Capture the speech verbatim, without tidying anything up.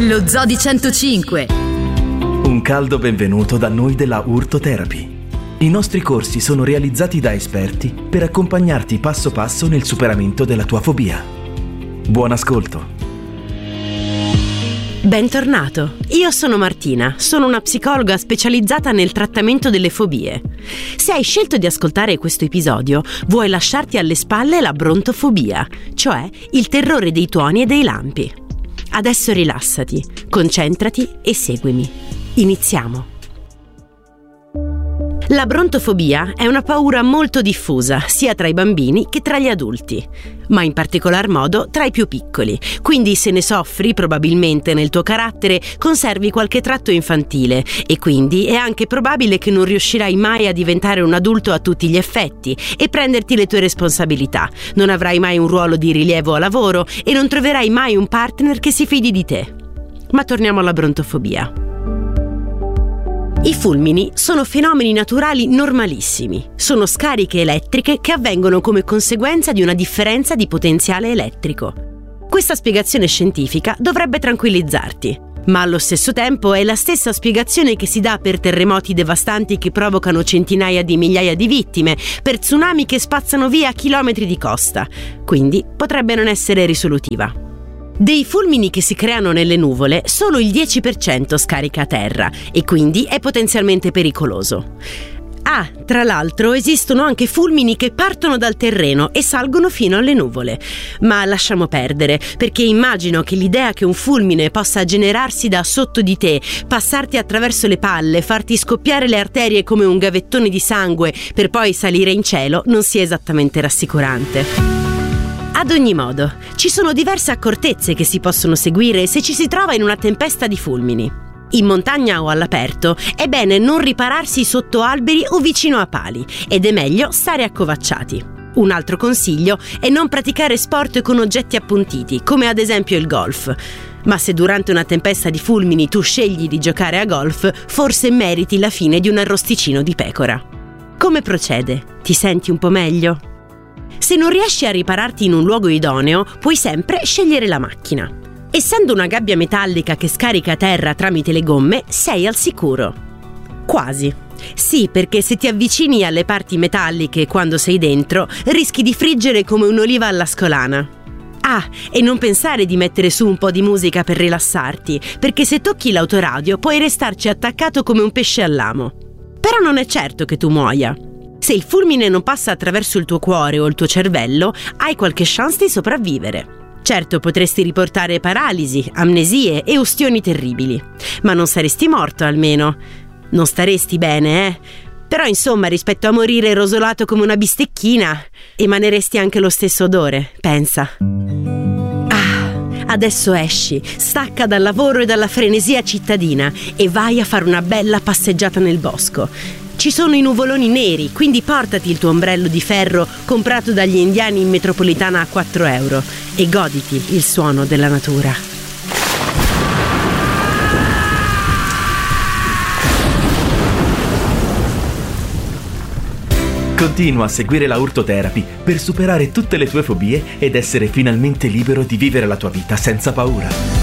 Lo Zoo di centocinque. Un caldo benvenuto da noi della Urtotherapy. I nostri corsi sono realizzati da esperti per accompagnarti passo passo nel superamento della tua fobia. Buon ascolto. Bentornato, io sono Martina, sono una psicologa specializzata nel trattamento delle fobie. Se hai scelto di ascoltare questo episodio, vuoi lasciarti alle spalle la brontofobia, cioè il terrore dei tuoni e dei lampi. Adesso rilassati, concentrati e seguimi. Iniziamo. La brontofobia è una paura molto diffusa sia tra i bambini che tra gli adulti, ma in particolar modo tra i più piccoli. Quindi se ne soffri, probabilmente nel tuo carattere conservi qualche tratto infantile e quindi è anche probabile che non riuscirai mai a diventare un adulto a tutti gli effetti e prenderti le tue responsabilità. Non avrai mai un ruolo di rilievo a lavoro e non troverai mai un partner che si fidi di te. Ma torniamo alla brontofobia. I fulmini sono fenomeni naturali normalissimi. Sono scariche elettriche che avvengono come conseguenza di una differenza di potenziale elettrico. Questa spiegazione scientifica dovrebbe tranquillizzarti, ma allo stesso tempo è la stessa spiegazione che si dà per terremoti devastanti che provocano centinaia di migliaia di vittime, per tsunami che spazzano via chilometri di costa. Quindi potrebbe non essere risolutiva. Dei fulmini che si creano nelle nuvole, solo il dieci per cento scarica a terra e quindi è potenzialmente pericoloso. Ah, tra l'altro esistono anche fulmini che partono dal terreno e salgono fino alle nuvole. Ma lasciamo perdere, perché immagino che l'idea che un fulmine possa generarsi da sotto di te, passarti attraverso le palle, farti scoppiare le arterie come un gavettone di sangue per poi salire in cielo non sia esattamente rassicurante. Ad ogni modo, ci sono diverse accortezze che si possono seguire se ci si trova in una tempesta di fulmini. In montagna o all'aperto è bene non ripararsi sotto alberi o vicino a pali ed è meglio stare accovacciati. Un altro consiglio è non praticare sport con oggetti appuntiti, come ad esempio il golf. Ma se durante una tempesta di fulmini tu scegli di giocare a golf, forse meriti la fine di un arrosticino di pecora. Come procede? Ti senti un po' meglio? Se non riesci a ripararti in un luogo idoneo, puoi sempre scegliere la macchina. Essendo una gabbia metallica che scarica a terra tramite le gomme, sei al sicuro. Quasi. Sì, perché se ti avvicini alle parti metalliche quando sei dentro, rischi di friggere come un'oliva all'ascolana. Ah, e non pensare di mettere su un po' di musica per rilassarti, perché se tocchi l'autoradio puoi restarci attaccato come un pesce all'amo. Però non è certo che tu muoia. Se il fulmine non passa attraverso il tuo cuore o il tuo cervello, hai qualche chance di sopravvivere. Certo, potresti riportare paralisi, amnesie e ustioni terribili, ma non saresti morto almeno. Non staresti bene, eh? Però insomma, rispetto a morire rosolato come una bistecchina, emaneresti anche lo stesso odore, pensa. Ah, adesso esci, stacca dal lavoro e dalla frenesia cittadina e vai a fare una bella passeggiata nel bosco. Ci sono i nuvoloni neri, quindi portati il tuo ombrello di ferro comprato dagli indiani in metropolitana a quattro euro e goditi il suono della natura. Continua a seguire la Urtotherapy per superare tutte le tue fobie ed essere finalmente libero di vivere la tua vita senza paura.